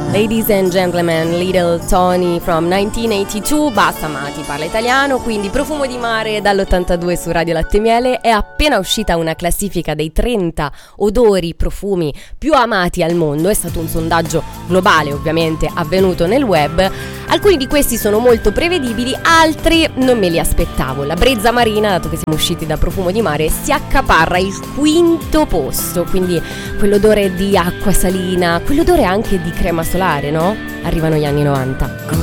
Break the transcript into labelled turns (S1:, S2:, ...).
S1: Ladies and gentlemen, Little Tony from 1982, basta Mati, parla italiano, quindi Profumo di mare dall'82 su Radio Latte e Miele. È appena uscita una classifica dei 30 odori, profumi più amati al mondo, è stato un sondaggio globale ovviamente avvenuto nel web. Alcuni di questi sono molto prevedibili, altri non me li aspettavo. La brezza marina, dato che siamo usciti da Profumo di mare, si accaparra il quinto posto, quindi quell'odore di acqua salina, quell'odore anche di crema solare, no? Arrivano gli anni 90.